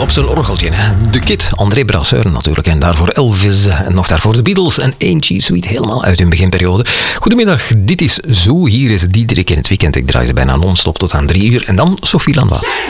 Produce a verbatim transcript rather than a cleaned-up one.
op zijn orgeltje. De Kid, André Brasseur natuurlijk. En daarvoor Elvis. En nog daarvoor de Beatles. En Ain't She Sweet, helemaal uit hun beginperiode. Goedemiddag, dit is Zo. Hier is Diederik in het weekend. Ik draai ze bijna non-stop tot aan drie uur. En dan Sophie Lanois.